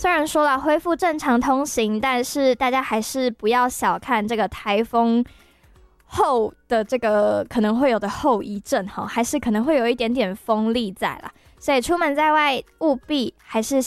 虽然说了恢复正常通行，但是大家还是不要小看这个台风后的这个可能会有的后遗症，还是可能会有一点点风力在啦，所以出门在外务必还是